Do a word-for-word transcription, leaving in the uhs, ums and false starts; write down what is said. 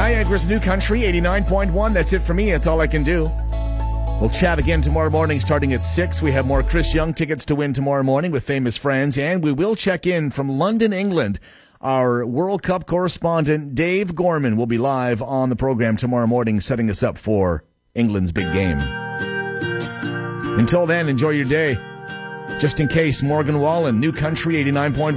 Niagara's New Country, eighty-nine point one. That's it for me. That's all I can do. We'll chat again tomorrow morning starting at six. We have more Chris Young tickets to win tomorrow morning with Famous Friends. And we will check in from London, England. Our World Cup correspondent, Dave Gorman, will be live on the program tomorrow morning, setting us up for England's big game. Until then, enjoy your day. Just in case, Morgan Wallen, New Country, eighty-nine point one.